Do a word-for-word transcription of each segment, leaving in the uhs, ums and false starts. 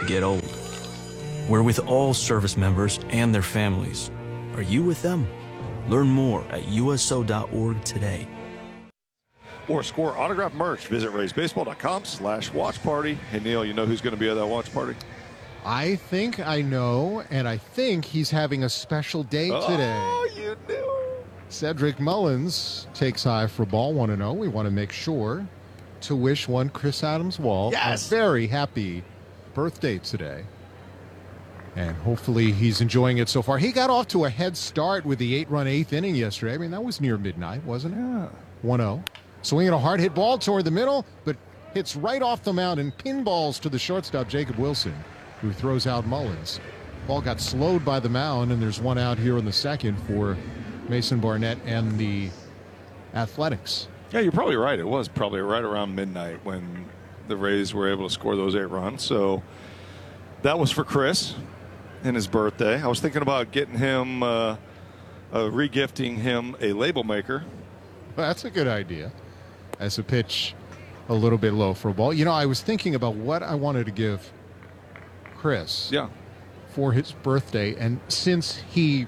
get old. We're with all service members and their families. Are you with them? Learn more at U S O dot org today. Or score autographed merch. Visit rays baseball dot com slash watch party. Hey, Neil, you know who's going to be at that watch party? I think I know, and I think he's having a special day today. Oh, you knew. Cedric Mullins takes high for ball one and oh. We want to make sure to wish one Chris Adams-Wall yes. a very happy birthday today. And hopefully he's enjoying it so far. He got off to a head start with the eight-run eighth inning yesterday. I mean, that was near midnight, wasn't it? Yeah. one oh. Swinging a hard hit ball toward the middle, but hits right off the mound and pinballs to the shortstop, Jacob Wilson, who throws out Mullins. Ball got slowed by the mound, and there's one out here in the second for Mason Barnett and the Athletics. Yeah, you're probably right. It was probably right around midnight when the Rays were able to score those eight runs. So that was for Chris and his birthday. I was thinking about getting him, uh, uh, re-gifting him a label maker. Well, that's a good idea. As a pitch a little bit low for a ball. You know, I was thinking about what I wanted to give Chris yeah. for his birthday. And since he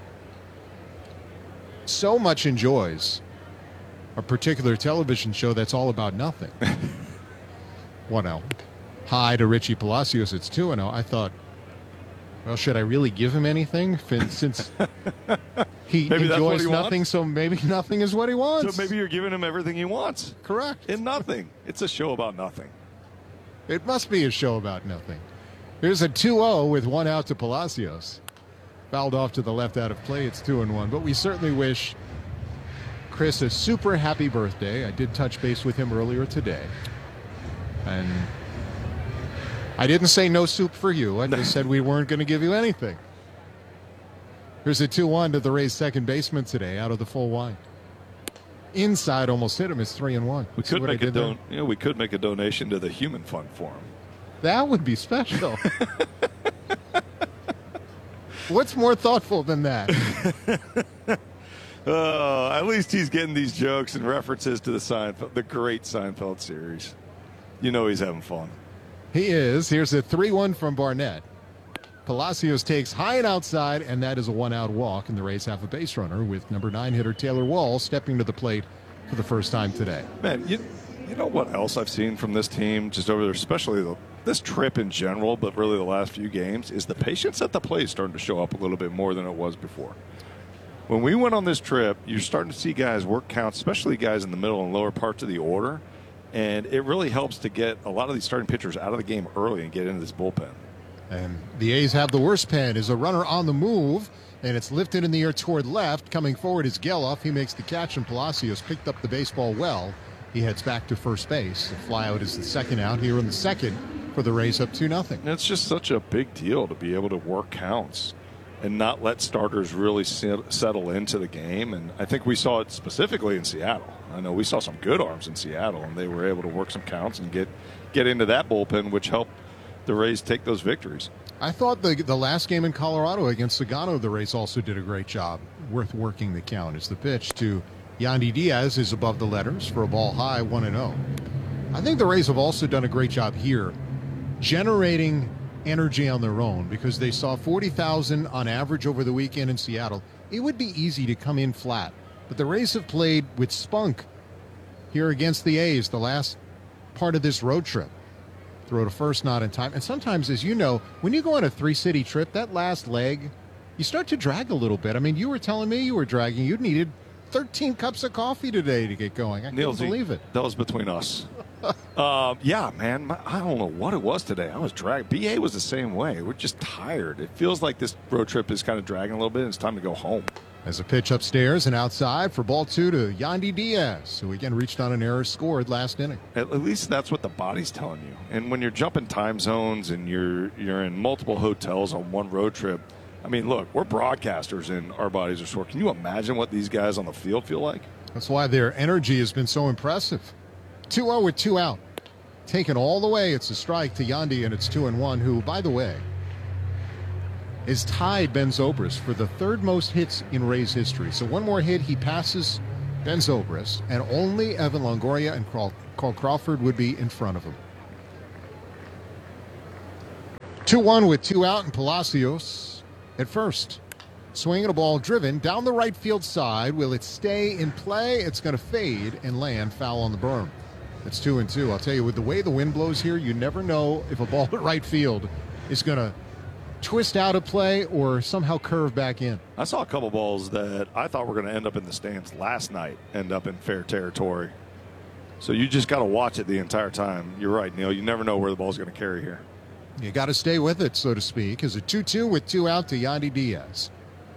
so much enjoys a particular television show that's all about nothing, one oh. Hi to Richie Palacios. It's two and oh. I thought, well, should I really give him anything since he enjoys he nothing, wants? So maybe nothing is what he wants. So maybe you're giving him everything he wants. Correct. In nothing. It's a show about nothing. It must be a show about nothing. Here's a two oh with one out to Palacios. Fouled off to the left out of play. It's two and one. But we certainly wish Chris a super happy birthday. I did touch base with him earlier today. And I didn't say no soup for you. I just said we weren't going to give you anything. Here's a two one to the Rays' second baseman today out of the full wind. Inside, almost hit him. It's three and one. We could make a don- you know, we could make a donation to the Human Fund for him. That would be special. What's more thoughtful than that? uh, at least he's getting these jokes and references to the Seinfeld, the great Seinfeld series. You know he's having fun. He is. Here's a three one from Barnett. Palacios takes high and outside, and that is a one-out walk, and the Rays have a base runner with number nine hitter Taylor Wall stepping to the plate for the first time today. Man, you, you know what else I've seen from this team just over there, especially the, this trip in general, but really the last few games, is the patience at the plate starting to show up a little bit more than it was before. When we went on this trip, you're starting to see guys work counts, especially guys in the middle and lower parts of the order, and it really helps to get a lot of these starting pitchers out of the game early and get into this bullpen. And the A's have the worst pen. Is a runner on the move, and it's lifted in the air toward left. Coming forward is Geloff. He makes the catch, and Palacios picked up the baseball well. He heads back to first base. The flyout is the second out here in the second for the Rays up two nothing. It's just such a big deal to be able to work counts and not let starters really settle into the game. And I think we saw it specifically in Seattle. I know we saw some good arms in Seattle, and they were able to work some counts and get, get into that bullpen, which helped the Rays take those victories. I thought the the last game in Colorado against Sagano, the Rays also did a great job. Worth working the count as the pitch to Yandy Diaz is above the letters for a ball high, one and oh. I think the Rays have also done a great job here generating energy on their own because they saw forty thousand on average over the weekend in Seattle. It would be easy to come in flat, but the Rays have played with spunk here against the A's the last part of this road trip. Throw to first, not in time. And sometimes, as you know, when you go on a three-city trip, that last leg, you start to drag a little bit. I mean, you were telling me you were dragging. You needed thirteen cups of coffee today to get going. I Neil, couldn't believe it. That was between us. uh, yeah, man. My, I don't know what it was today. I was dragged. B A was the same way. We're just tired. It feels like this road trip is kind of dragging a little bit. And it's time to go home. As a pitch upstairs and outside for ball two to Yandy Diaz, who again reached on an error, scored last inning. At least that's what the body's telling you. And when you're jumping time zones and you're you're in multiple hotels on one road trip, I mean, look, we're broadcasters and our bodies are sore. Can you imagine what these guys on the field feel like? That's why their energy has been so impressive. two oh with two out. Taken all the way, it's a strike to Yandy, and it's two and one, who, by the way, is tied Ben Zobrist for the third most hits in Rays history. So one more hit, he passes Ben Zobrist, and only Evan Longoria and Carl, Carl Crawford would be in front of him. two one with two out, and Palacios at first. Swinging a ball driven down the right field side. Will it stay in play? It's going to fade and land foul on the berm. It's two and two. I'll tell you, with the way the wind blows here, you never know if a ball at right field is going to twist out of play or somehow curve back in. I saw a couple balls that I thought were going to end up in the stands last night end up in fair territory. So you just got to watch it the entire time. You're right, Neil. You never know where the ball's going to carry here. You got to stay with it, so to speak. Is a two two with two out to Yandy Diaz.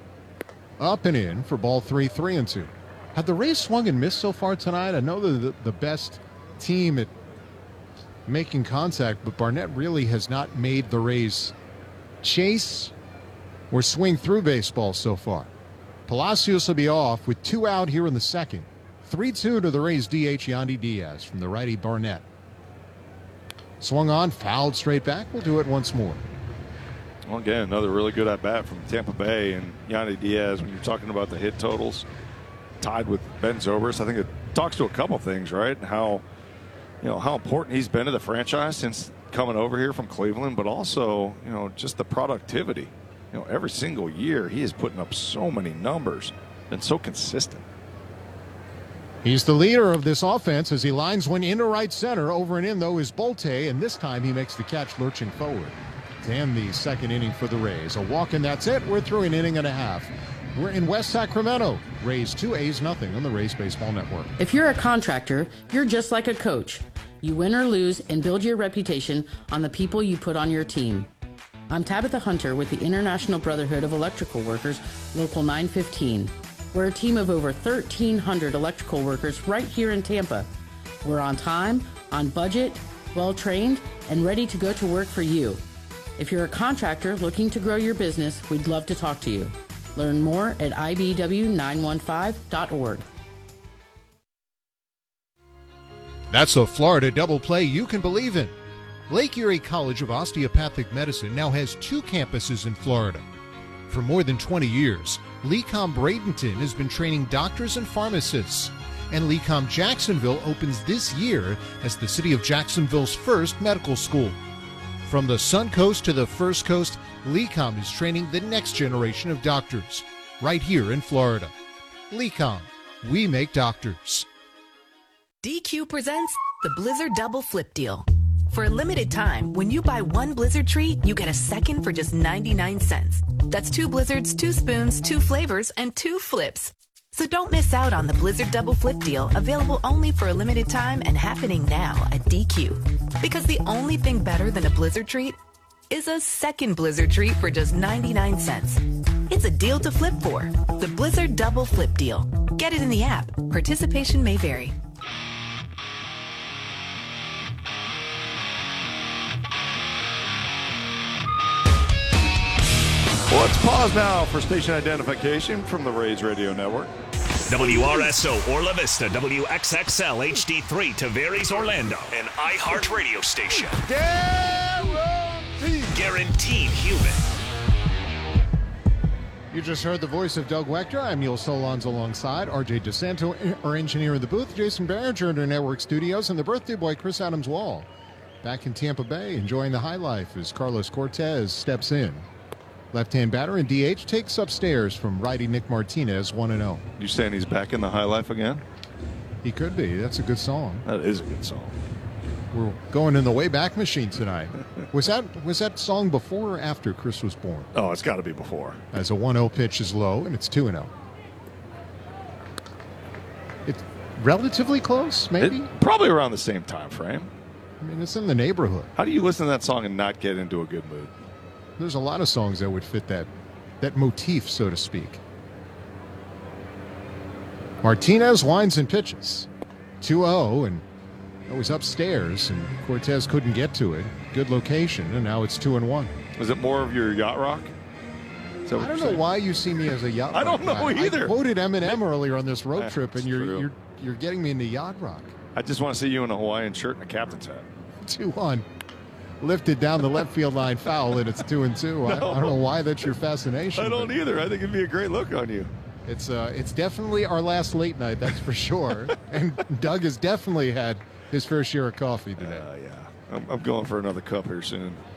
Up and in for ball three, three and two. Have the Rays swung and missed so far tonight? I know they're the, the best team at making contact, but Barnett really has not made the Rays chase or swing through baseball so far. Palacios will be off with two out here in the second. three two to the Rays D H Yandy Diaz from the righty Barnett. Swung on, fouled straight back. We'll do it once more. Well, again, another really good at-bat from Tampa Bay. And Yandy Diaz, when you're talking about the hit totals, tied with Ben Zobrist, I think it talks to a couple things, right? How, you know, how important he's been to the franchise since coming over here from Cleveland, but also, you know, just the productivity. You know, every single year he is putting up so many numbers and so consistent. He's the leader of this offense as he lines one into right center. Over and in, though, is Bolte, and this time he makes the catch lurching forward to end the second inning for the Rays. A walk, and that's it. We're through an inning and a half. We're in West Sacramento. Rays two, A's nothing on the Rays Baseball Network. If you're a contractor, you're just like a coach. You win or lose and build your reputation on the people you put on your team. I'm Tabitha Hunter with the International Brotherhood of Electrical Workers, Local nine fifteen. We're a team of over thirteen hundred electrical workers right here in Tampa. We're on time, on budget, well-trained, and ready to go to work for you. If you're a contractor looking to grow your business, we'd love to talk to you. Learn more at I B W nine one five dot org. That's a Florida double play you can believe in. Lake Erie College of Osteopathic Medicine now has two campuses in Florida. For more than twenty years, LECOM Bradenton has been training doctors and pharmacists, and LECOM Jacksonville opens this year as the city of Jacksonville's first medical school. From the Sun Coast to the First Coast, LECOM is training the next generation of doctors, right here in Florida. LECOM, we make doctors. D Q presents the Blizzard Double Flip Deal. For a limited time, when you buy one Blizzard treat, you get a second for just ninety-nine cents. That's two Blizzards, two spoons, two flavors, and two flips. So don't miss out on the Blizzard Double Flip Deal, available only for a limited time and happening now at D Q. Because the only thing better than a Blizzard treat is a second Blizzard treat for just ninety-nine cents. It's a deal to flip for. The Blizzard Double Flip Deal. Get it in the app. Participation may vary. Let's pause now for station identification from the Rays Radio Network. W R S O Orla Vista, W X X L H D three, Tavares, Orlando, an iHeart radio station. Guaranteed. Guaranteed human. You just heard the voice of Doug Wechter. I'm Neil Solondz alongside R J DeSanto, our engineer in the booth, Jason Barringer in our network studios, and the birthday boy, Chris Adams-Wall. Back in Tampa Bay, enjoying the high life as Carlos Cortez steps in. Left-hand batter and D H takes upstairs from righty Nick Martinez, one and oh. You saying he's back in the high life again? He could be. That's a good song. That is a good song. We're going in the Wayback Machine tonight. Was that was that song before or after Chris was born? Oh, it's got to be before. As a one oh pitch is low, and it's two and oh. It's relatively close, maybe? It, probably around the same time frame. I mean, it's in the neighborhood. How do you listen to that song and not get into a good mood? There's a lot of songs that would fit that that motif, so to speak. Martinez winds and pitches. two oh, and it was upstairs, and Cortez couldn't get to it. Good location, and now it's two and one. Is it more of your yacht rock? I don't know why you see me as a yacht rock. I don't know guy. either. I quoted Eminem earlier on this road trip, and you're, true. you're you're getting me into yacht rock. I just want to see you in a Hawaiian shirt and a captain's hat. two one. Lifted down the left field line foul, and it's two and two. No. I, I don't know why that's your fascination. I don't either. I think it'd be a great look on you. It's uh, it's definitely our last late night, that's for sure. And Doug has definitely had his fair share of coffee today. Uh, yeah, I'm, I'm going for another cup here soon.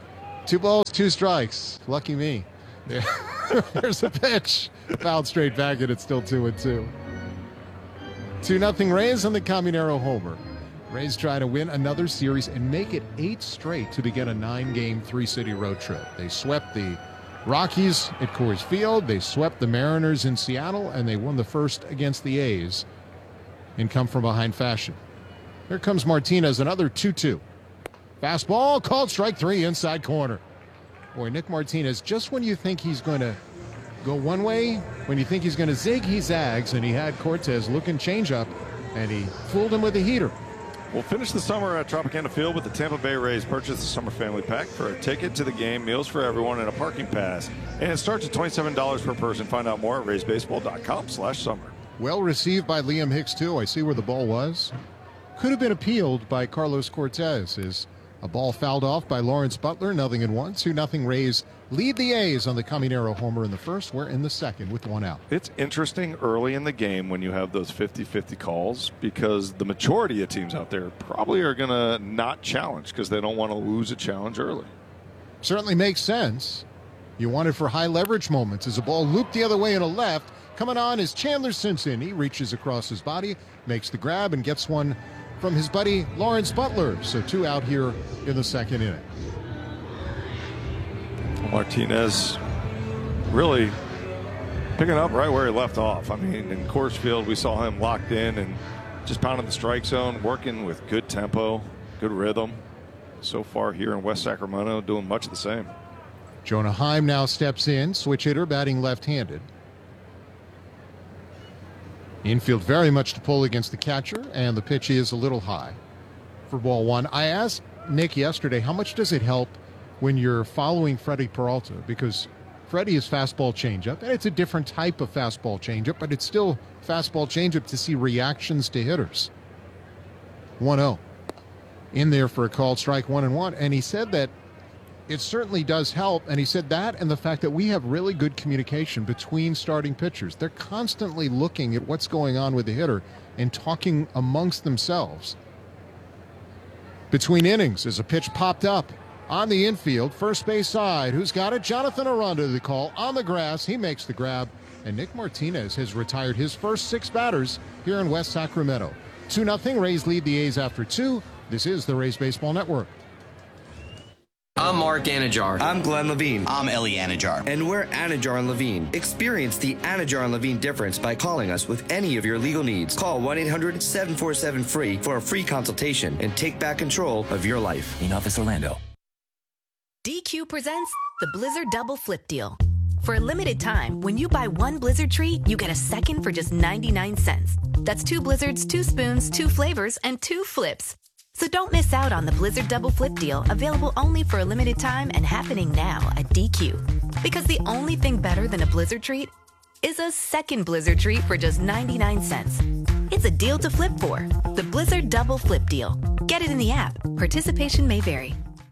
Two balls, two strikes. Lucky me. Yeah. There's a pitch. Fouled straight back, and it's still two and two. two nothing Rays on the Caminero homer. Rays try to win another series and make it eight straight to begin a nine-game, three-city road trip. They swept the Rockies at Coors Field. They swept the Mariners in Seattle, and they won the first against the A's in come-from-behind fashion. Here comes Martinez, another two two. Fastball, called strike three, inside corner. Boy, Nick Martinez, just when you think he's going to go one way, when you think he's going to zig, he zags, and he had Cortez looking changeup, and he fooled him with a heater. We'll finish the summer at Tropicana Field with the Tampa Bay Rays. Purchase the Summer Family Pack for a ticket to the game, meals for everyone, and a parking pass. And it starts at twenty-seven dollars per person. Find out more at rays baseball dot com slash summer. Well received by Liam Hicks, too. I see where the ball was. Could have been appealed by Carlos Cortez. Is a ball fouled off by Lawrence Butler. Nothing in one. two nothing Rays lead the A's on the Caminero homer in the first. We're in the second with one out. It's interesting early in the game when you have those fifty fifty calls, because the majority of teams out there probably are going to not challenge because they don't want to lose a challenge early. Certainly makes sense. You want it for high leverage moments. As a ball looped the other way in a left, coming on is Chandler Simpson. He reaches across his body, makes the grab, and gets one from his buddy Lawrence Butler. So two out here in the second inning. Martinez really picking up right where he left off. I mean, in Coors Field, we saw him locked in and just pounding the strike zone, working with good tempo, good rhythm. So far here in West Sacramento, doing much the same. Jonah Heim now steps in, switch hitter, batting left-handed. Infield very much to pull against the catcher, and the pitch is a little high for ball one. I asked Nick yesterday, how much does it help when you're following Freddie Peralta? Because Freddie is fastball changeup, and it's a different type of fastball changeup, but it's still fastball changeup to see reactions to hitters. one oh. In there for a called strike, one and one. And he said that it certainly does help, and he said that and the fact that we have really good communication between starting pitchers. They're constantly looking at what's going on with the hitter and talking amongst themselves. Between innings, as a pitch popped up on the infield, first base side. Who's got it? Jonathan Aranda, the call on the grass. He makes the grab, and Nick Martinez has retired his first six batters here in West Sacramento. two nothing, Rays lead the A's after two. This is the Rays Baseball Network. I'm Mark Anajar. I'm Glenn Levine. I'm Ellie Anajar. And we're Anajar and Levine. Experience the Anajar and Levine difference by calling us with any of your legal needs. Call one eight hundred seven four seven free for a free consultation and take back control of your life. In Office Orlando. D Q presents the Blizzard Double Flip Deal. For a limited time, when you buy one Blizzard treat, you get a second for just ninety-nine cents. That's two Blizzards, two spoons, two flavors, and two flips. So don't miss out on the Blizzard Double Flip Deal, available only for a limited time and happening now at D Q. Because the only thing better than a Blizzard treat is a second Blizzard treat for just ninety-nine cents. It's a deal to flip for. The Blizzard Double Flip Deal. Get it in the app. Participation may vary.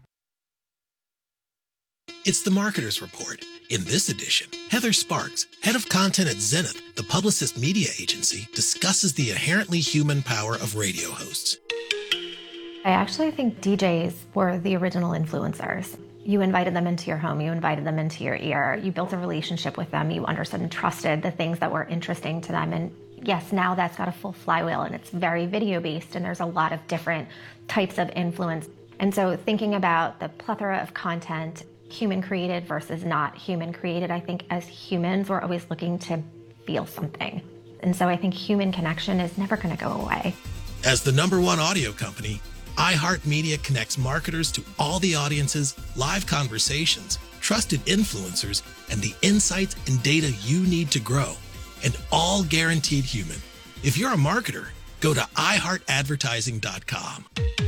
It's the Marketer's Report. In this edition, Heather Sparks, head of content at Zenith, the Publicist media agency, discusses the inherently human power of radio hosts. I actually think D Js were the original influencers. You invited them into your home, you invited them into your ear, you built a relationship with them, you understood and trusted the things that were interesting to them. And yes, now that's got a full flywheel and it's very video based and there's a lot of different types of influence. And so thinking about the plethora of content, human created versus not human created, I think as humans, we're always looking to feel something. And so I think human connection is never gonna go away. As the number one audio company, iHeartMedia connects marketers to all the audiences, live conversations, trusted influencers, and the insights and data you need to grow, and all guaranteed human. If you're a marketer, go to i heart advertising dot com.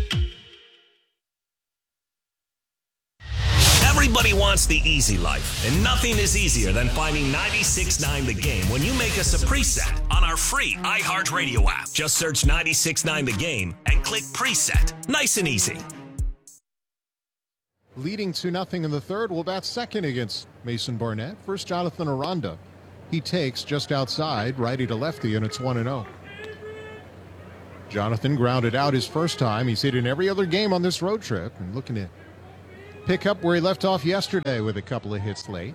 Everybody wants the easy life, and nothing is easier than finding ninety-six point nine The Game when you make us a preset on our free iHeartRadio app. Just search ninety-six point nine The Game and click preset. Nice and easy. Leading two nothing in the third, will bat second against Mason Barnett. First, Jonathan Aranda. He takes just outside, righty to lefty, and it's one and oh. Jonathan grounded out his first time. He's hit in every other game on this road trip, and looking to pick up where he left off yesterday with a couple of hits late.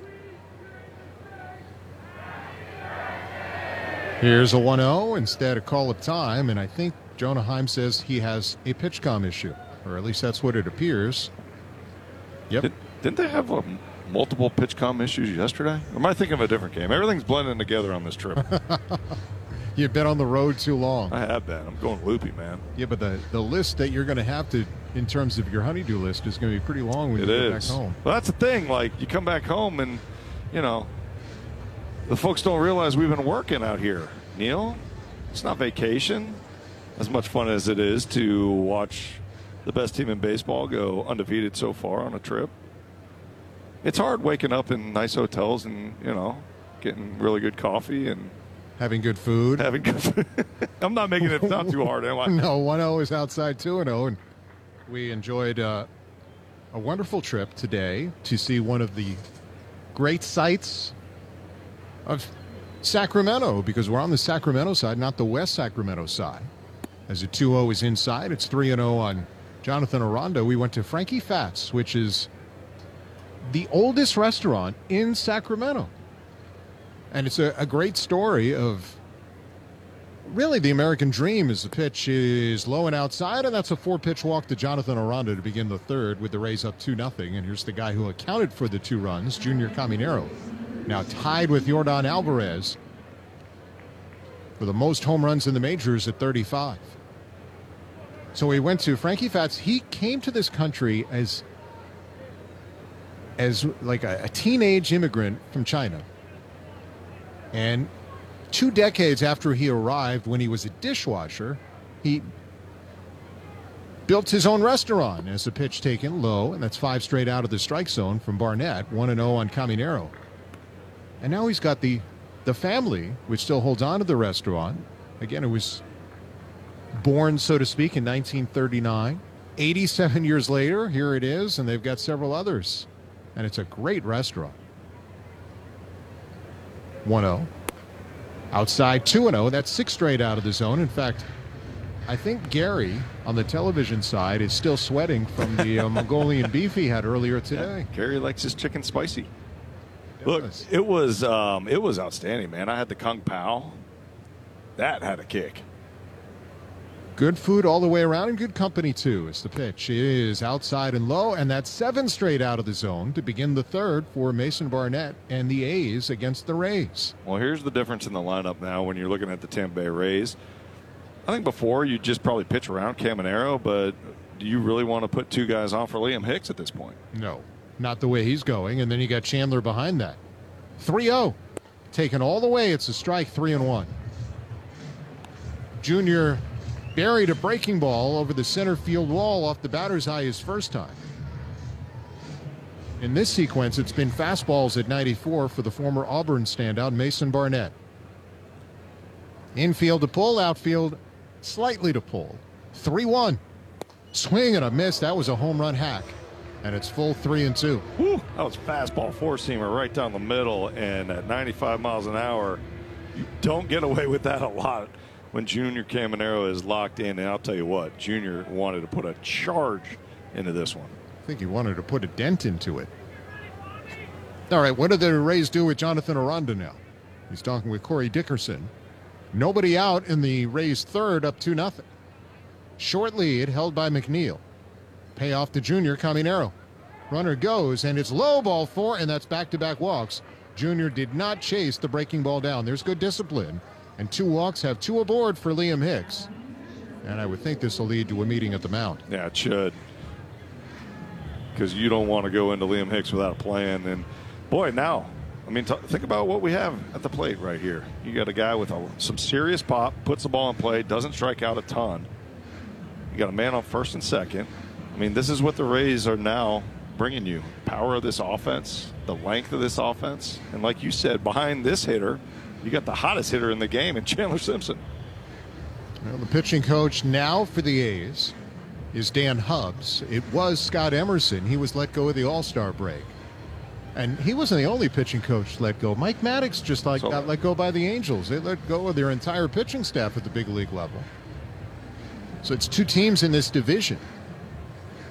Here's a one oh instead of call of time, and I think Jonah Heim says he has a pitch-com issue, or at least that's what it appears. Yep. Did, didn't they have um, multiple pitch-com issues yesterday? Or am I thinking of a different game? Everything's blending together on this trip. You've been on the road too long. I have been. I'm going loopy, man. Yeah, but the, the list that you're going to have to, in terms of your honeydew list, is going to be pretty long when it you is. get back home. Well, that's the thing. Like, you come back home and, you know, the folks don't realize we've been working out here. Neil, it's not vacation. As much fun as it is to watch the best team in baseball go undefeated so far on a trip. It's hard waking up in nice hotels and, you know, getting really good coffee and having good food. Having good food. I'm not making it sound too hard, am I? No, one oh is outside two and oh, and we enjoyed uh, a wonderful trip today to see one of the great sights of Sacramento, because we're on the Sacramento side, not the West Sacramento side. As a two oh is inside, it's three and oh on Jonathan Aranda. We went to Frankie Fats, which is the oldest restaurant in Sacramento. And it's a, a great story of really the American dream. As the pitch is low and outside, and that's a four-pitch walk to Jonathan Aranda to begin the third with the Rays up two nothing. And here's the guy who accounted for the two runs, Junior Caminero, now tied with Yordan Alvarez for the most home runs in the majors at thirty-five. So we went to Frankie Fats. He came to this country as as like a, a teenage immigrant from China. And two decades after he arrived, when he was a dishwasher, he built his own restaurant as the pitch taken low, and that's five straight out of the strike zone from Barnett, one and oh on Caminero. And now he's got the, the family, which still holds on to the restaurant. Again, it was born, so to speak, in nineteen thirty-nine. eighty-seven years later, here it is, and they've got several others. And it's a great restaurant. one oh. Outside two and oh. That's six straight out of the zone. In fact, I think Gary on the television side is still sweating from the uh, Mongolian beef he had earlier today. Yeah, Gary likes his chicken spicy. It Look, was. it was um, it was outstanding, man. I had the Kung Pao. That had a kick. Good food all the way around, and good company, too, as the pitch is outside and low, and that's seven straight out of the zone to begin the third for Mason Barnett and the A's against the Rays. Well, here's the difference in the lineup now when you're looking at the Tampa Bay Rays. I think before you'd just probably pitch around Caminero, but do you really want to put two guys on for Liam Hicks at this point? No, not the way he's going, and then you got Chandler behind that. three oh, taken all the way. It's a strike, three and one. Junior buried a breaking ball over the center field wall off the batter's eye his first time. In this sequence, it's been fastballs at ninety-four for the former Auburn standout, Mason Barnett. Infield to pull, outfield slightly to pull. three one. Swing and a miss. That was a home run hack. And it's full three and two. Whew, that was fastball four-seamer right down the middle, and at ninety-five miles an hour, you don't get away with that a lot when Junior Caminero is locked in. And I'll tell you what, Junior wanted to put a charge into this one. I think he wanted to put a dent into it. All right, what do the Rays do with Jonathan Aranda now? He's talking with Corey Dickerson. Nobody out in the Rays' third, up two nothing. Short lead held by McNeil. Payoff to Junior Caminero. Runner goes, and it's low, ball four, and that's back-to-back walks. Junior did not chase the breaking ball down. There's good discipline. And two walks have two aboard for Liam Hicks. And I would think this will lead to a meeting at the mound. Yeah, it should. Because you don't want to go into Liam Hicks without a plan. And, boy, now, I mean, t- think about what we have at the plate right here. You got a guy with a, some serious pop, puts the ball in play, doesn't strike out a ton. You got a man on first and second. I mean, this is what the Rays are now bringing you. Power of this offense, the length of this offense. And like you said, behind this hitter, you got the hottest hitter in the game in Chandler Simpson. Well, the pitching coach now for the A's is Dan Hubbs. It was Scott Emerson. He was let go of the All-Star break. And he wasn't the only pitching coach let go. Mike Maddox just like so, got let go by the Angels. They let go of their entire pitching staff at the big league level. So it's two teams in this division.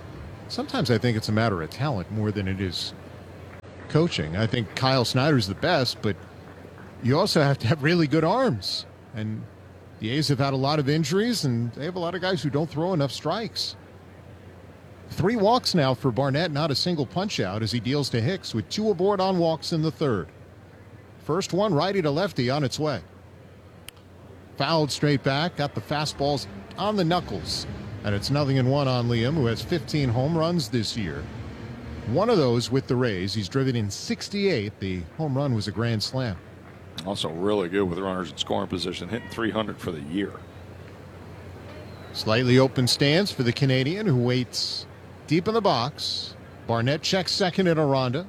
Sometimes I think it's a matter of talent more than it is coaching. I think Kyle Snyder's the best, but you also have to have really good arms. And the A's have had a lot of injuries, and they have a lot of guys who don't throw enough strikes. Three walks now for Barnett, not a single punch-out as he deals to Hicks with two aboard on walks in the third. First one, righty to lefty on its way. Fouled straight back, got the fastballs on the knuckles. And it's nothing in one on Liam, who has fifteen home runs this year. One of those with the Rays. He's driven in sixty-eight. The home run was a grand slam. Also really good with runners in scoring position, hitting three hundred for the year. Slightly open stance for the Canadian, who waits deep in the box. Barnett checks second at Aranda.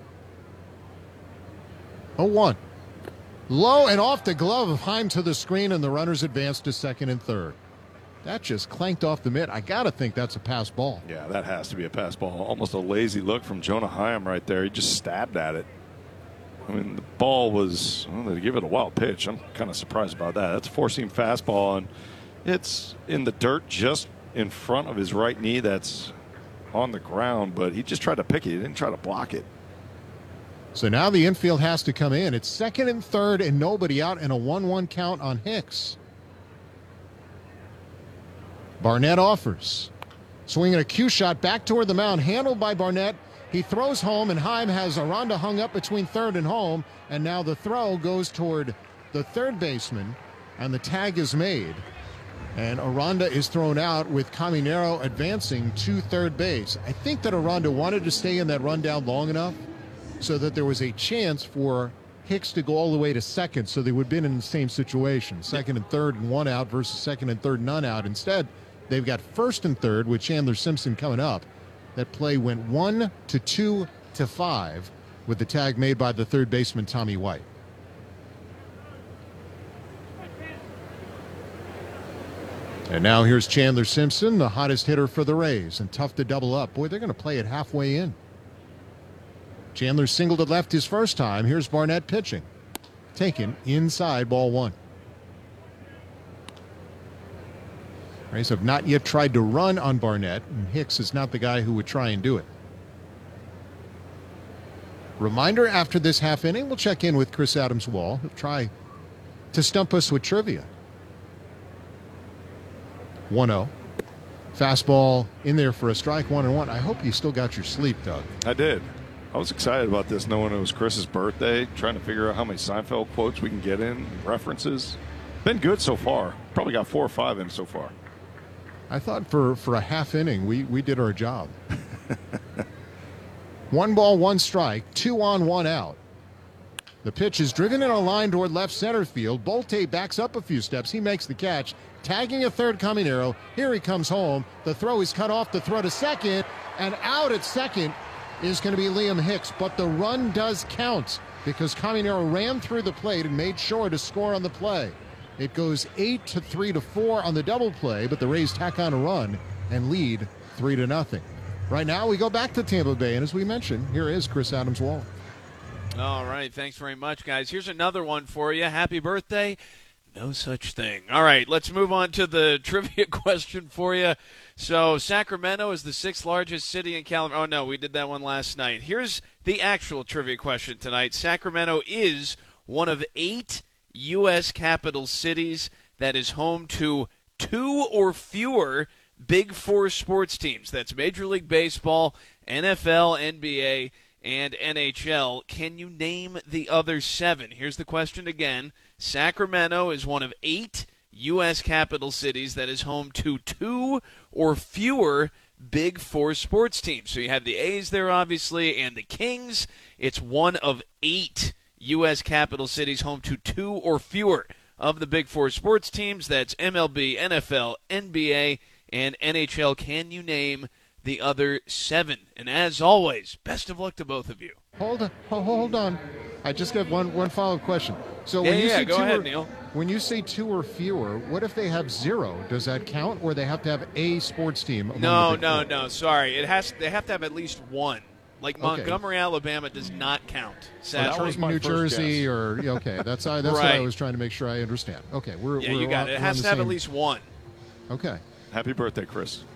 oh one. Low and off the glove of Heim to the screen, and the runners advance to second and third. That just clanked off the mitt. I got to think that's a pass ball. Yeah, that has to be a pass ball. Almost a lazy look from Jonah Heim right there. He just stabbed at it. I mean, the ball was, well, they give it a wild pitch. I'm kind of surprised about that. That's a four-seam fastball, and it's in the dirt just in front of his right knee that's on the ground, but he just tried to pick it. He didn't try to block it. So now the infield has to come in. It's second and third and nobody out, and a one one count on Hicks. Barnett offers. Swinging a cue shot back toward the mound, handled by Barnett. He throws home, and Heim has Aranda hung up between third and home, and now the throw goes toward the third baseman, and the tag is made. And Aranda is thrown out with Caminero advancing to third base. I think that Aranda wanted to stay in that rundown long enough so that there was a chance for Hicks to go all the way to second, so they would have been in the same situation. Second and third and one out versus second and third none out. Instead, they've got first and third with Chandler Simpson coming up. That play went one to two to five with the tag made by the third baseman, Tommy White. And now here's Chandler Simpson, the hottest hitter for the Rays, and tough to double up. Boy, they're going to play it halfway in. Chandler singled to left his first time. Here's Barnett pitching. Taken inside, ball one. Rays have not yet tried to run on Barnett, and Hicks is not the guy who would try and do it. Reminder, after this half inning, we'll check in with Chris Adams-Wall. He'll try to stump us with trivia. one oh. Fastball in there for a strike, one and one. I hope you still got your sleep, Doug. I did. I was excited about this, knowing it was Chris's birthday, trying to figure out how many Seinfeld quotes we can get in, references. Been good so far. Probably got four or five in so far. I thought for, for a half inning, we, we did our job. One ball, one strike, two on, one out. The pitch is driven in a line toward left center field. Bolte backs up a few steps. He makes the catch, tagging a third Caminero. Here he comes home. The throw is cut off. The throw to second, and out at second is going to be Liam Hicks. But the run does count because Caminero ran through the plate and made sure to score on the play. It goes eight to three to four on the double play, but the Rays tack on a run and lead three to nothing. Right now, we go back to Tampa Bay, and as we mentioned, here is Chris Adams-Wall. All right, thanks very much, guys. Here's another one for you. Happy birthday. No such thing. All right, let's move on to the trivia question for you. So Sacramento is the sixth largest city in California. Oh, no, we did that one last night. Here's the actual trivia question tonight. Sacramento is one of eight U S capital cities that is home to two or fewer Big Four sports teams. That's Major League Baseball, N F L, N B A, and N H L. Can you name the other seven? Here's the question again. Sacramento is one of eight U S capital cities that is home to two or fewer Big Four sports teams. So you have the A's there, obviously, and the Kings. It's one of eight U S capital cities home to two or fewer of the Big Four sports teams. That's M L B, N F L, N B A, and N H L. Can you name the other seven? And as always, best of luck to both of you. Hold on, hold on. I just got one one follow-up question. So yeah, when you yeah, say go two ahead, or, Neil. When you say two or fewer, what if they have zero? Does that count, or they have to have a sports team? Among No, the Big no, Four? no. Sorry, it has. They have to have at least one. Like Okay. Montgomery, Alabama, does not count. Well, that was New Jersey, or yeah, okay. That's I, that's what I Right. was trying to make sure I understand. Okay, we're Yeah, we're you got on, it. It we're has on to have the at same- least one. Okay. Happy birthday, Chris.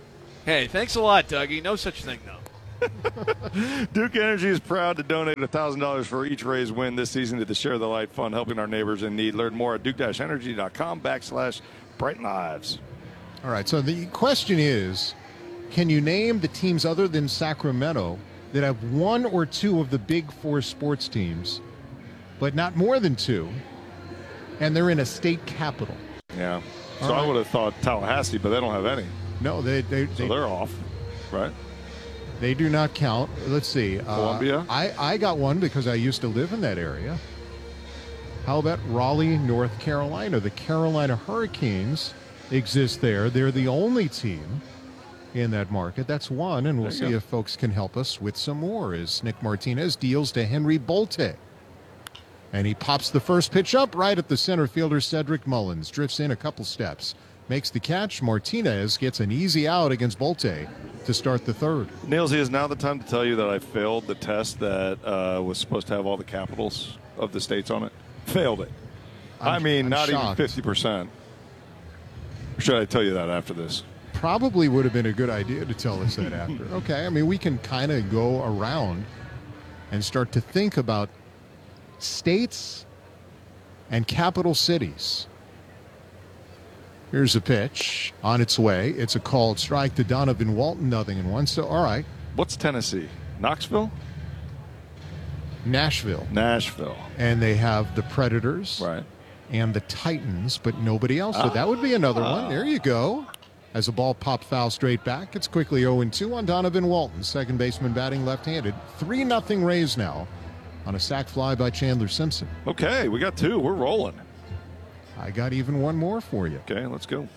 Hey, thanks a lot, Dougie. No such thing, though. Duke Energy is proud to donate one thousand dollars for each Rays win this season to the Share the Light Fund, helping our neighbors in need. Learn more at duke-energy.com backslash Brighten Lives. All right, so the question is, can you name the teams other than Sacramento that have one or two of the big four sports teams, but not more than two, and they're in a state capital? Yeah. So All right. I would have thought Tallahassee, but they don't have any. No, they, they, So they they're off, right? They do not count. Let's see. Uh, Columbia? I, I got one because I used to live in that area. How about Raleigh, North Carolina? The Carolina Hurricanes exist there. They're the only team in that market. That's one, and we'll There you see go. if folks can help us with some more as Nick Martinez deals to Henry Bolte. And he pops the first pitch up right at the center fielder, Cedric Mullins. Drifts in a couple steps. Makes the catch. Martinez gets an easy out against Bolte to start the third. Nailsy, is now the time to tell you that I failed the test that uh, was supposed to have all the capitals of the states on it. Failed it. I'm- I mean, I'm not shocked. even fifty percent. Or should I tell you that after this? Probably would have been a good idea to tell us that after. Okay, I mean, we can kind of go around and start to think about states and capital cities. Here's a pitch on its way. It's a called strike to Donovan Walton, nothing in one. So, all right. What's Tennessee? Knoxville? Nashville. Nashville. And they have the Predators. Right. And the Titans, but nobody else. So that would be another one. There you go. As a ball popped foul straight back, it's quickly oh and two on Donovan Walton. Second baseman batting left-handed. three nothing Rays now on a sac fly by Chandler Simpson. Okay, we got two. We're rolling. I got even one more for you. Okay, let's go.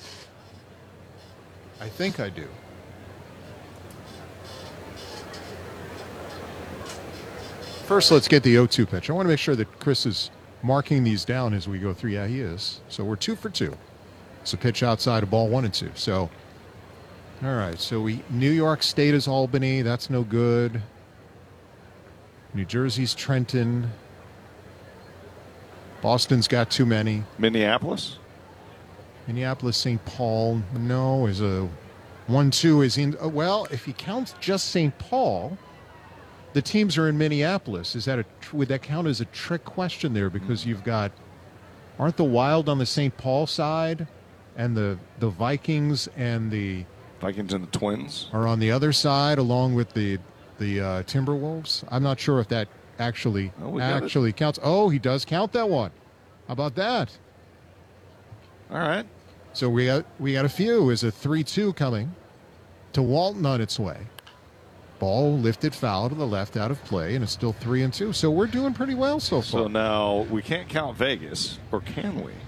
I think I do. First, let's get the oh two pitch. I want to make sure that Chris is marking these down as we go through. Yeah, he is. So we're two for two. It's a pitch outside of ball one and two. So, all right. So we New York State is Albany. That's no good. New Jersey's Trenton. Boston's got too many. Minneapolis? Minneapolis, Saint Paul. No, is a one two is in. Uh, well, if you count just Saint Paul, the teams are in Minneapolis. Is that a would that count as a trick question there? Because you've got aren't the Wild on the Saint Paul side, and the the Vikings and the Vikings and the Twins are on the other side, along with the the uh, Timberwolves. I'm not sure if that actually Oh, we got actually counts. Oh, he does count that one. How about that? All right. So we got we got a few. Is a three two coming to Walton on its way. Ball lifted foul to the left out of play, and it's still three and two. So we're doing pretty well so far. So now we can't count Vegas, or can we?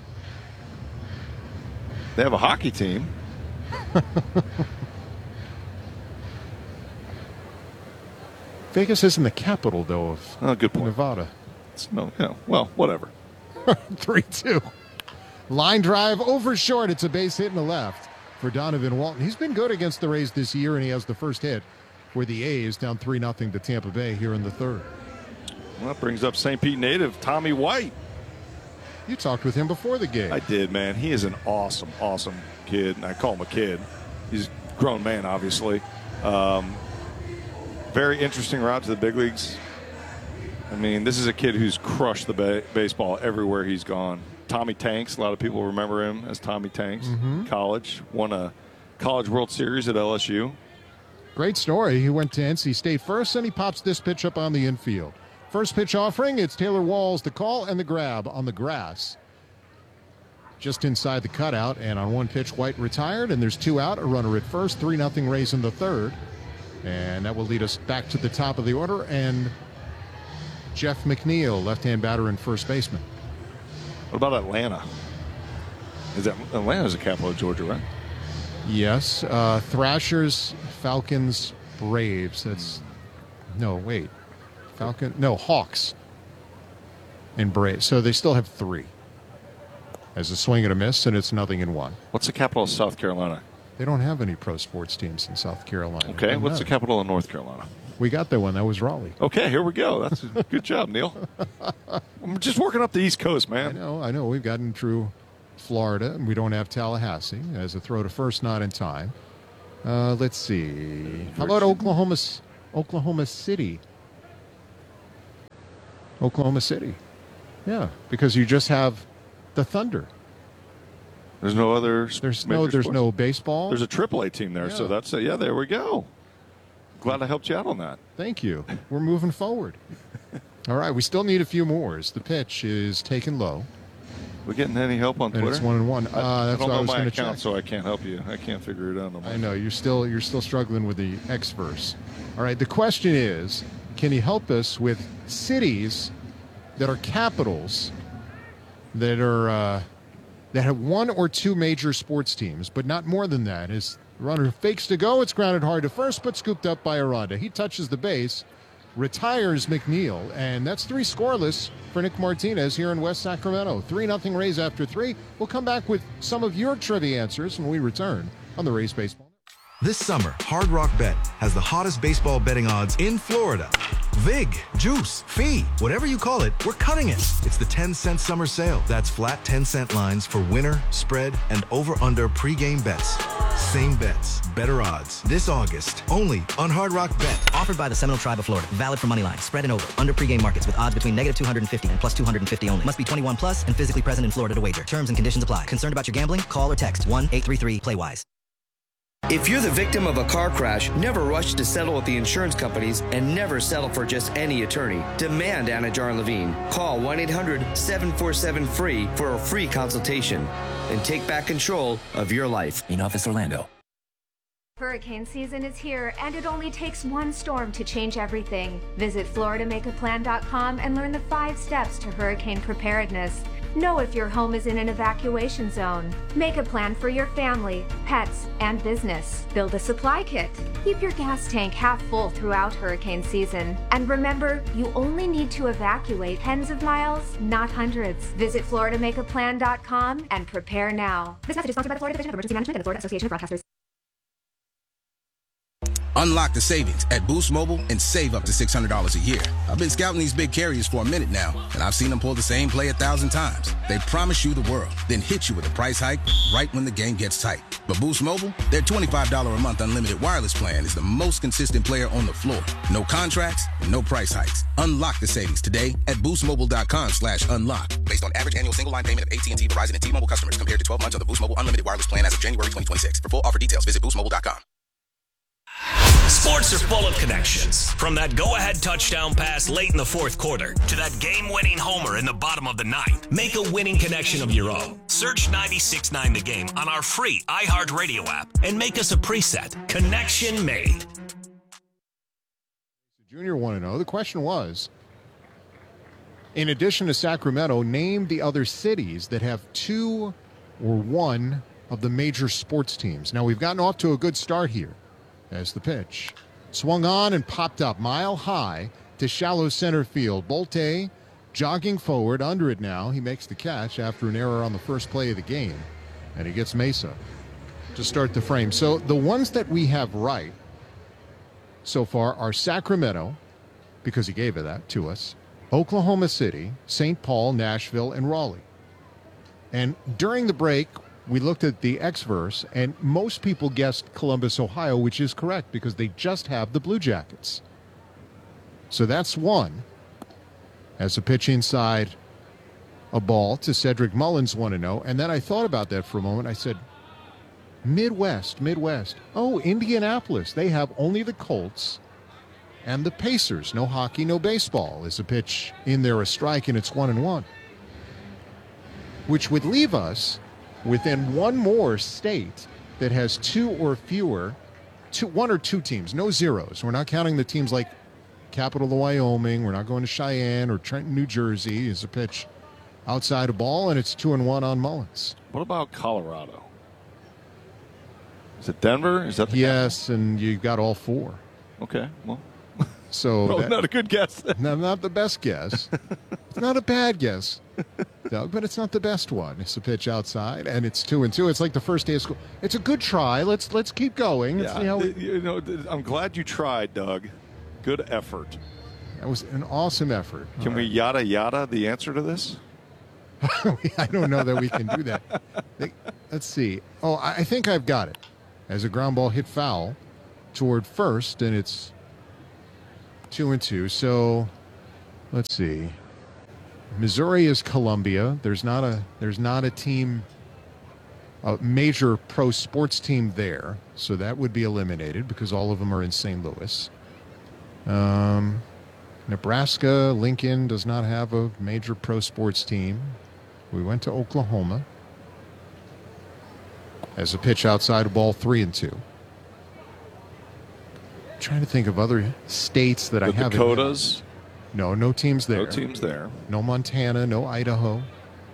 They have a hockey team. Vegas isn't the capital, though, of Oh, good point. Nevada. It's no, yeah, well, whatever. three two. Line drive over short. It's a base hit in the left for Donovan Walton. He's been good against the Rays this year, and he has the first hit for the A's down three nothing to Tampa Bay here in the third. Well, that brings up Saint Pete native Tommy White. You talked with him before the game. I did, man. He is an awesome, awesome kid. And I call him a kid. He's a grown man, obviously. Um, very interesting route to the big leagues. I mean, this is a kid who's crushed the ba- baseball everywhere he's gone. Tommy Tanks, a lot of people remember him as Tommy Tanks. Mhm. College, won a College World Series at L S U. Great story. He went to N C State first, and he pops this pitch up on the infield. First pitch offering, it's Taylor Walls, the call and the grab on the grass. Just inside the cutout, and on one pitch, White retired, and there's two out, a runner at first, three nothing Rays in the third. And that will lead us back to the top of the order, and Jeff McNeil, left-hand batter and first baseman. What about Atlanta? Is that Atlanta's the capital of Georgia, right? Yes. Uh, Thrashers, Falcons, Braves. That's no, wait. Falcon, no, Hawks and Braves. So they still have three. As a swing and a miss, and it's nothing in one. What's the capital of South Carolina? They don't have any pro sports teams in South Carolina. Okay, what's the No. capital of North Carolina? We got that one. That was Raleigh. Okay, here we go. That's a good job, Neil. I'm just working up the East Coast, I man. know, I know. We've gotten through Florida, and we don't have Tallahassee. As a throw to first, not in time. Uh, let's see. How about Oklahoma, Oklahoma City? Oklahoma City. Yeah, because you just have the Thunder. There's no other. There's no. There's sports. no baseball. There's a triple A team there, Yeah. so that's a, yeah. There we go. Glad I helped you out on that. Thank you. We're moving forward. All right, we still need a few more. The pitch is taken low. We getting any help on And Twitter? it's one and one. Uh, I, that's I don't what I know was my gonna account, check. so I can't help you. I can't figure it out. On my I know you're still you're still struggling with the X verse. All right, the question is, can you help us with cities that are capitals that are uh, that have one or two major sports teams, but not more than that? As the runner fakes to go, it's grounded hard to first, but scooped up by Aranda. He touches the base, retires McNeil, and that's three scoreless for Nick Martinez here in West Sacramento. three nothing Rays after three. We'll come back with some of your trivia answers when we return on the Rays Baseball. This summer, Hard Rock Bet has the hottest baseball betting odds in Florida. Vig, juice, fee, whatever you call it, we're cutting it. It's the ten cent summer sale. That's flat ten cent lines for winner, spread, and over-under pregame bets. Same bets, better odds. This August, only on Hard Rock Bet. Offered by the Seminole Tribe of Florida. Valid for moneyline, spread and over. Under pregame markets with odds between negative two hundred fifty and plus two hundred fifty only. Must be twenty-one plus and physically present in Florida to wager. Terms and conditions apply. Concerned about your gambling? Call or text one eight three three play wise. If you're the victim of a car crash, never rush to settle with the insurance companies and never settle for just any attorney. Demand Anajar Levine. Call one eight hundred seven four seven free for a free consultation and take back control of your life. In Office Orlando. Hurricane season is here, and it only takes one storm to change everything. Visit Florida Make A Plan dot com and learn the five steps to hurricane preparedness. Know if your home is in an evacuation zone. Make a plan for your family, pets, and business. Build a supply kit. Keep your gas tank half full throughout hurricane season. And remember, you only need to evacuate tens of miles, not hundreds. Visit Florida Make A Plan dot com and prepare now. This message is sponsored by the Florida Division of Emergency Management and the Florida Association of Broadcasters. Unlock the savings at Boost Mobile and save up to six hundred dollars a year. I've been scouting these big carriers for a minute now, and I've seen them pull the same play a thousand times. They promise you the world, then hit you with a price hike right when the game gets tight. But Boost Mobile, their twenty-five dollars a month unlimited wireless plan is the most consistent player on the floor. No contracts, no price hikes. Unlock the savings today at boostmobile.com slash unlock. Based on average annual single line payment of A T and T, Verizon, and T-Mobile customers compared to twelve months on the Boost Mobile unlimited wireless plan as of January twenty twenty-six. For full offer details, visit boost mobile dot com. Sports are full of connections. From that go-ahead touchdown pass late in the fourth quarter to that game-winning homer in the bottom of the ninth. Make a winning connection of your own. Search ninety-six point nine The Game on our free iHeartRadio app and make us a preset. Connection made. Junior one and oh. The question was, in addition to Sacramento, name the other cities that have two or one of the major sports teams. Now, we've gotten off to a good start here. As the pitch swung on and popped up mile high to shallow center field. Bolte jogging forward under it now. He makes the catch after an error on the first play of the game. And he gets Mesa to start the frame. So the ones that we have right so far are Sacramento, because he gave it that to us, Oklahoma City, Saint Paul, Nashville, and Raleigh. And during the break, we looked at the X-verse, and most people guessed Columbus, Ohio, which is correct because they just have the Blue Jackets. So that's one. As a pitch inside a ball to Cedric Mullins, one and oh. And then I thought about that for a moment. I said, Midwest, Midwest. Oh, Indianapolis. They have only the Colts and the Pacers. No hockey, no baseball. As a pitch in there, a strike, and it's one and one. Which would leave us within one more state that has two or fewer, two, one or two teams, no zeros. We're not counting the teams like Capital of Wyoming. We're not going to Cheyenne or Trenton, New Jersey. Is a pitch outside a ball, and it's two and one on Mullins. What about Colorado? Is it Denver? Is that the yes, capital? And you got all four. Okay, well. So Probably that, not a good guess. No, not the best guess. It's not a bad guess, Doug, but it's not the best one. It's a pitch outside, and it's two and two. It's like the first day of school. It's a good try. Let's let's keep going. Yeah, you know, we, you know, I'm glad you tried, Doug. Good effort. That was an awesome effort. Can All we right. yada yada the answer to this? I don't know that we can do that. They, let's see. Oh, I think I've got it. as a ground ball hit foul toward first, and it's two and two. So let's see. Missouri is Columbia. There's not a there's not a team, a major pro sports team there, so that would be eliminated because all of them are in Saint Louis. Um, Nebraska, Lincoln does not have a major pro sports team. We went to Oklahoma as a pitch outside of ball three and two. I'm trying to think of other states that the I haven't. Dakotas. No, no teams there. No teams there. No Montana, no Idaho.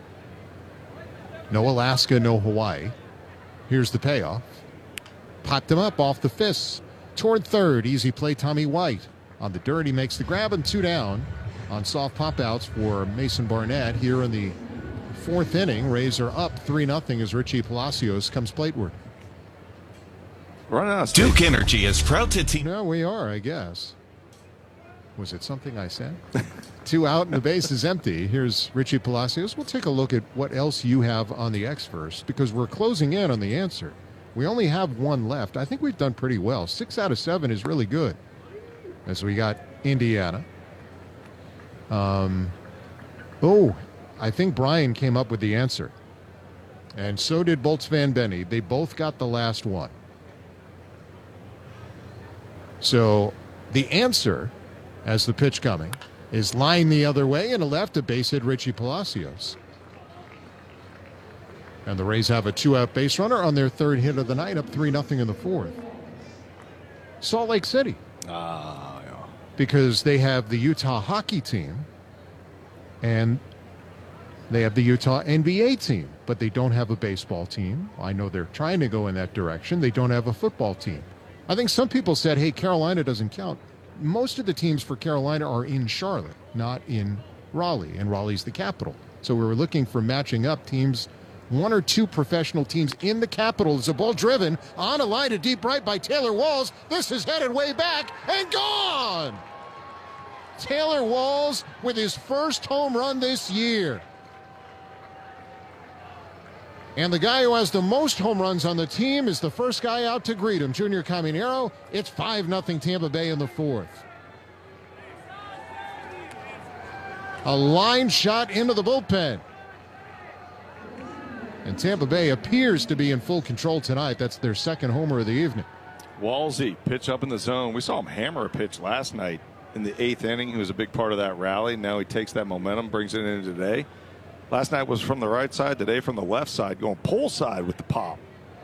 No Alaska, no Hawaii. Here's the payoff. Popped him up off the fists. Toward third, easy play, Tommy White. On the dirt, he makes the grab and two down on soft pop-outs for Mason Barnett. Here in the fourth inning, Rays are up three nothing as Richie Palacios comes plateward. Run out. Duke Energy is proud to team. No, we are, I guess. Was it something I said? Two out and the base is empty. Here's Richie Palacios. We'll take a look at what else you have on the X first because we're closing in on the answer. We only have one left. I think we've done pretty well. Six out of seven is really good. As we got Indiana. Um, oh, I think Brian came up with the answer. And so did Bolts Van Benny. They both got the last one. So the answer, as the pitch coming, is line the other way and a left, a base hit Richie Palacios. And the Rays have a two-out base runner on their third hit of the night, up three nothing in the fourth. Salt Lake City. Ah, yeah. Because they have the Utah hockey team and they have the Utah N B A team, but they don't have a baseball team. I know they're trying to go in that direction. They don't have a football team. I think some people said, hey, Carolina doesn't count. Most of the teams for Carolina are in Charlotte, not in Raleigh, and Raleigh's the capital. So we were looking for matching up teams, one or two professional teams in the capital. As a ball driven on a line to deep right by Taylor Walls. This is headed way back and gone. Taylor Walls with his first home run this year. And the guy who has the most home runs on the team is the first guy out to greet him, Junior Caminero. It's five nothing Tampa Bay in the fourth. A line shot into the bullpen. And Tampa Bay appears to be in full control tonight. That's their second homer of the evening. Walsey, pitch up in the zone. We saw him hammer a pitch last night in the eighth inning. He was a big part of that rally. Now he takes that momentum, brings it in today. Last night was from the right side, today from the left side, going pull side with the pop.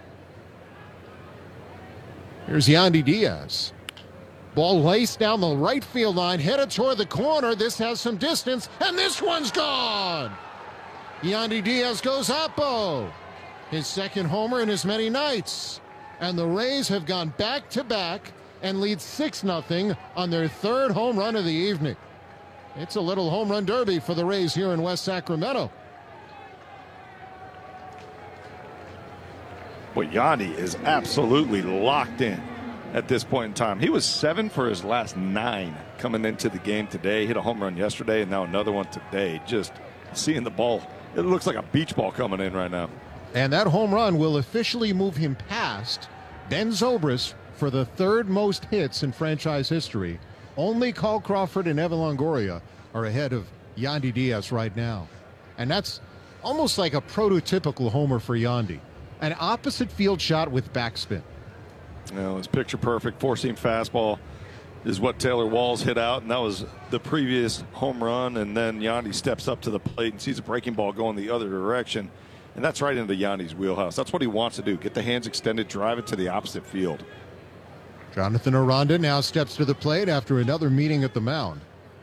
Here's Yandy Diaz. Ball laced down the right field line, headed toward the corner. This has some distance, and this one's gone. Yandy Diaz goes oppo. His second homer in as many nights. And the Rays have gone back-to-back and lead six nothing on their third home run of the evening. It's a little home run derby for the Rays here in West Sacramento. Well, Yandy is absolutely locked in at this point in time. He was seven for his last nine coming into the game today. Hit a home run yesterday and now another one today. Just seeing the ball, it looks like a beach ball coming in right now. And that home run will officially move him past Ben Zobrist for the third most hits in franchise history. Only Carl Crawford and Evan Longoria are ahead of Yandy Diaz right now. And that's almost like a prototypical homer for Yandy. An opposite field shot with backspin. You know, it's picture perfect. Four-seam fastball is what Taylor Walls hit out, and that was the previous home run. And then Yandy steps up to the plate and sees a breaking ball going the other direction. And that's right into Yandy's wheelhouse. That's what he wants to do. Get the hands extended, drive it to the opposite field. Jonathan Aranda now steps to the plate after another meeting at the mound.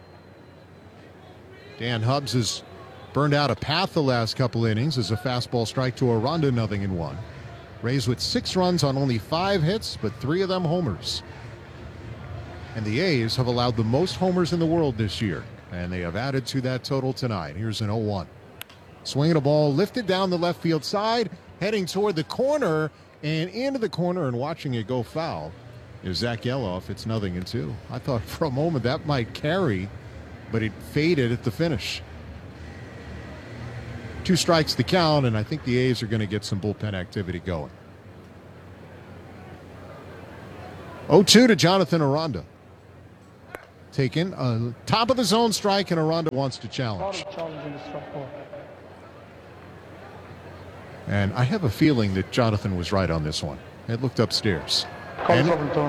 Dan Hubbs has burned out a path the last couple innings as a fastball strike to Aranda, nothing in one. Rays with six runs on only five hits, but three of them homers. And the A's have allowed the most homers in the world this year, and they have added to that total tonight. Here's an oh one. Swinging a ball lifted down the left field side, heading toward the corner, and into the corner and watching it go foul. Is Zach Geloff. It's nothing in two. I thought for a moment that might carry, but it faded at the finish. Two strikes to count, and I think the A's are going to get some bullpen activity going. oh two to Jonathan Aranda. Taken a top of the zone strike, and Aranda wants to challenge. And I have a feeling that Jonathan was right on this one. It looked upstairs. And,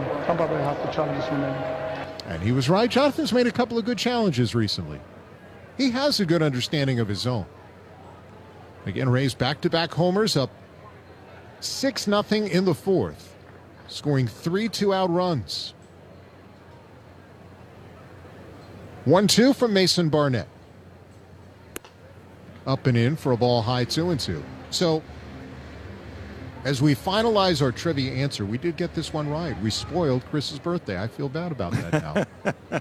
and he was right. Jonathan's made a couple of good challenges recently. He has a good understanding of his zone. Again, Rays back-to-back homers, up six nothing in the fourth, scoring three two-out runs. one two from Mason Barnett. Up and in for a ball high, two and two. So, as we finalize our trivia answer, we did get this one right. We spoiled Chris's birthday. I feel bad about that now.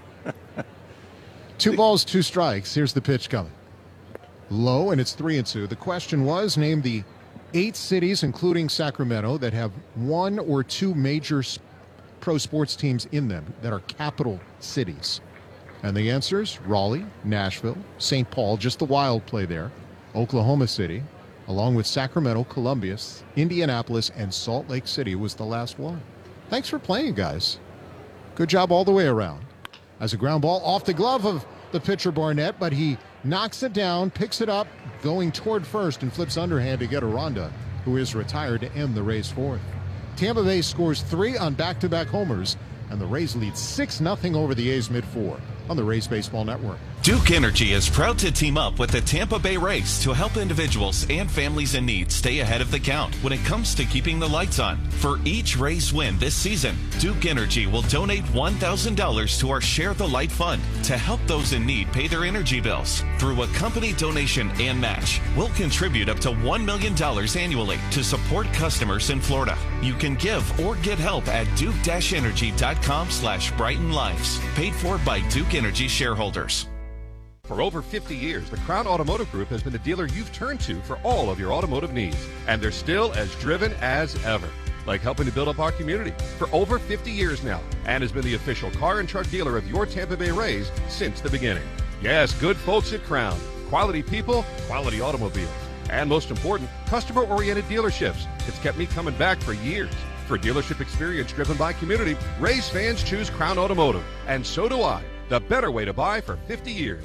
Two balls, two strikes. Here's the pitch coming. Low, and it's three and two. The question was, name the eight cities, including Sacramento, that have one or two major pro sports teams in them that are capital cities. And the answers: Raleigh, Nashville, Saint Paul, just the Wild play there, Oklahoma City, along with Sacramento, Columbus, Indianapolis, and Salt Lake City was the last one. Thanks for playing, guys. Good job all the way around. As a ground ball off the glove of the pitcher Barnett, but he knocks it down, picks it up, going toward first, and flips underhand to get Aranda, who is retired to end the Rays' fourth. Tampa Bay scores three on back-to-back homers, and the Rays lead six nothing over the A's mid-four on the Rays Baseball Network. Duke Energy is proud to team up with the Tampa Bay Rays to help individuals and families in need stay ahead of the count when it comes to keeping the lights on. For each Rays win this season, Duke Energy will donate one thousand dollars to our Share the Light Fund to help those in need pay their energy bills. Through a company donation and match, we'll contribute up to one million dollars annually to support customers in Florida. You can give or get help at duke energy dot com slash brighten lives. Paid for by Duke Energy shareholders. For over fifty years, the Crown Automotive Group has been the dealer you've turned to for all of your automotive needs. And they're still as driven as ever, like helping to build up our community for over fifty years now, and has been the official car and truck dealer of your Tampa Bay Rays since the beginning. Yes, good folks at Crown. Quality people, quality automobiles. And most important, customer-oriented dealerships. It's kept me coming back for years. For dealership experience driven by community, Rays fans choose Crown Automotive. And so do I. The better way to buy for fifty years.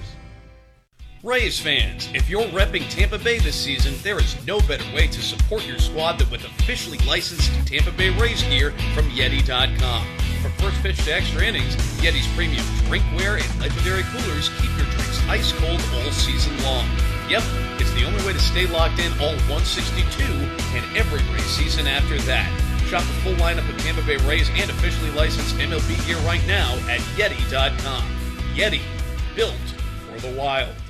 Rays fans, if you're repping Tampa Bay this season, there is no better way to support your squad than with officially licensed Tampa Bay Rays gear from Yeti dot com. From first pitch to extra innings, Yeti's premium drinkware and legendary coolers keep your drinks ice cold all season long. Yep, it's the only way to stay locked in all one sixty-two and every Rays season after that. Shop the full lineup of Tampa Bay Rays and officially licensed M L B gear right now at Yeti dot com. Yeti, built for the wild.